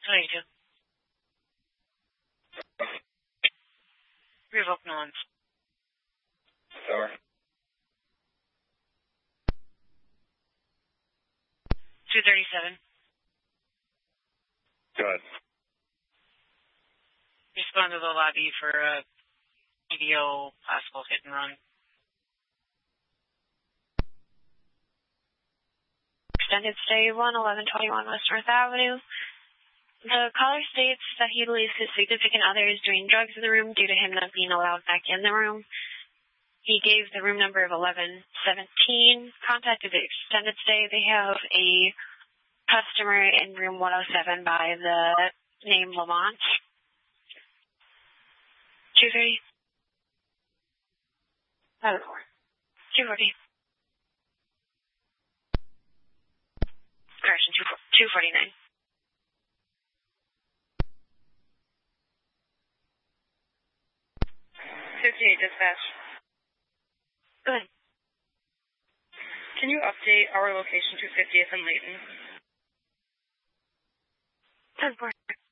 22. Revoke Nolans. Over. 237. Good. Respond to the lobby for a video possible hit and run. Extended stay 11121 West North Avenue. The caller states that he believes his significant other is doing drugs in the room due to him not being allowed back in the room. He gave the room number of 1117, contacted the extended stay. They have a customer in room 107 by the name Lamont. 230. 240. Correction, 249. 58 dispatch. Go ahead. Can you update our location to 50th and Layton? 10-4.